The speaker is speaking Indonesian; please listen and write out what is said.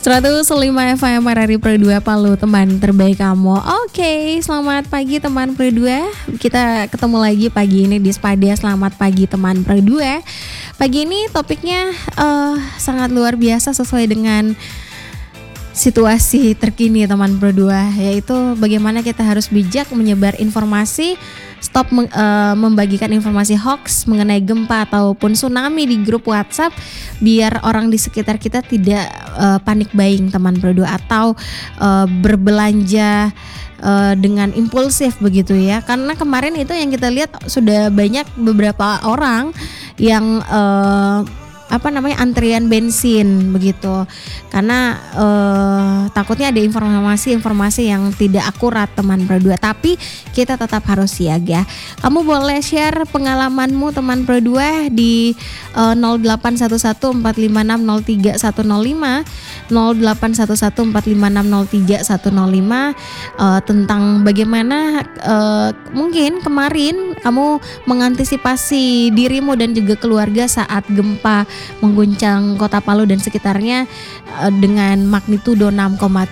105 FM RRI Pro 2 Palu, teman terbaik kamu. Oke, selamat pagi teman Pro 2. Kita ketemu lagi pagi ini di Spada. Selamat pagi teman Pro 2. Pagi ini topiknya sangat luar biasa sesuai dengan situasi terkini teman Pro 2, yaitu bagaimana kita harus bijak menyebar informasi, stop membagikan informasi hoax mengenai gempa ataupun tsunami di grup WhatsApp, biar orang di sekitar kita tidak panik buying teman Pro 2 atau berbelanja dengan impulsif begitu ya. Karena kemarin itu yang kita lihat sudah banyak beberapa orang yang antrian bensin begitu, karena takutnya ada informasi yang tidak akurat teman Pro 2. Tapi kita tetap harus siaga. Kamu boleh share pengalamanmu teman Pro 2 di 081145603105 081145603105 tentang bagaimana mungkin kemarin kamu mengantisipasi dirimu dan juga keluarga saat gempa mengguncang Kota Palu dan sekitarnya dengan magnitudo 6,3